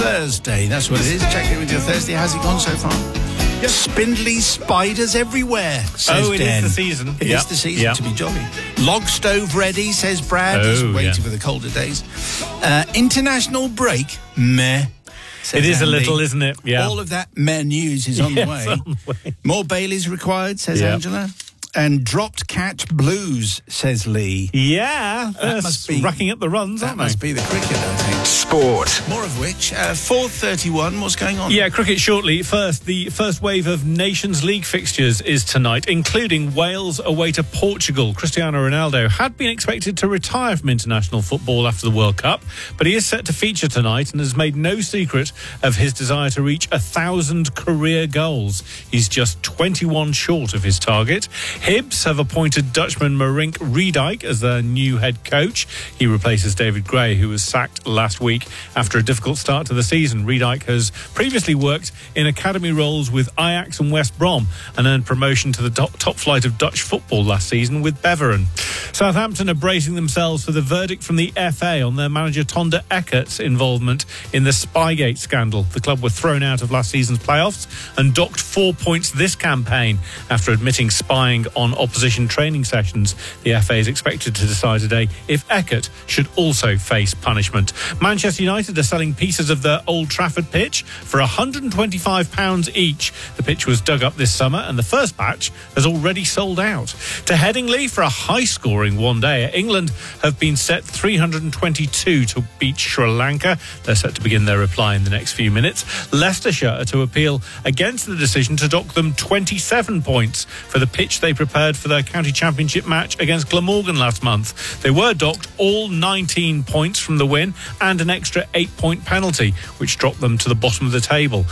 Thursday, that's what it is. Check in with your Thursday. How's it gone so far? Yep. Spindly spiders everywhere, says it Dan. is the season. It is the season to be jolly. Log stove ready, says Brad. He's waiting for the colder days. International break, meh. It is Andy. A little, isn't it? Yeah. All of that meh news is on the way. More Baileys required, says Angela. And dropped catch blues, says Lee. Yeah, that must be racking up the runs, aren't they? That must be the cricket, I think. Sport. More of which, 4:31, what's going on? Yeah, cricket shortly. First, the first wave of Nations League fixtures is tonight, including Wales away to Portugal. Cristiano Ronaldo had been expected to retire from international football after the World Cup, but he is set to feature tonight and has made no secret of his desire to reach 1,000 career goals. He's just 21 short of his target. Hibs have appointed Dutchman Marink Riedijk as their new head coach. He replaces David Gray, who was sacked last week after a difficult start to the season. Riedijk has previously worked in academy roles with Ajax and West Brom and earned promotion to the top flight of Dutch football last season with Beveren. Southampton are bracing themselves for the verdict from the FA on their manager Tonda Eckert's involvement in the Spygate scandal. The club were thrown out of last season's playoffs and docked 4 points this campaign after admitting spying on opposition training sessions. The FA is expected to decide today if Eckert should also face punishment. Manchester United are selling pieces of their Old Trafford pitch for £125 each. The pitch was dug up this summer and the first batch has already sold out. To Headingley for a high-scoring one-day. England have been set 322 to beat Sri Lanka. They're set to begin their reply in the next few minutes. Leicestershire are to appeal against the decision to dock them 27 points for the pitch they prepared for their county championship match against Glamorgan last month. They were docked all 19 points from the win and an extra 8-point penalty, which dropped them to the bottom of the table.